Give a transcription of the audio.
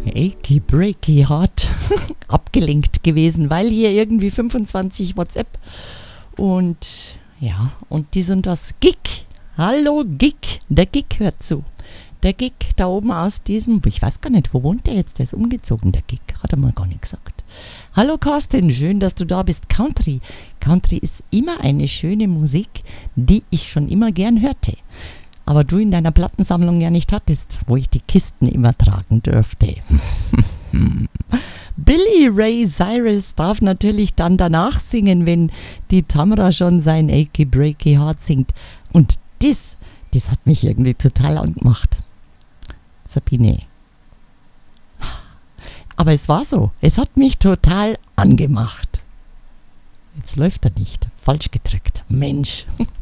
Achy Breaky Heart abgelenkt gewesen, weil hier irgendwie 25 WhatsApp und ja, und dies und das. Gig. Hallo Gig. Der Gig hört zu. Der Gig da oben aus diesem, ich weiß gar nicht, wo wohnt der jetzt? Der ist umgezogen, der Gig. Hat er mal gar nicht gesagt. Hallo Carsten, schön, dass du da bist. Country. Country ist immer eine schöne Musik, die ich schon immer gern hörte. Aber du in deiner Plattensammlung ja nicht hattest, wo ich die Kisten immer tragen dürfte. Billy Ray Cyrus darf natürlich dann danach singen, wenn die Tamra schon sein Achy Breaky Heart singt. Und das hat mich irgendwie total angemacht. Sabine. Aber es war so, es hat mich total angemacht. Jetzt läuft er nicht. Falsch gedrückt. Mensch.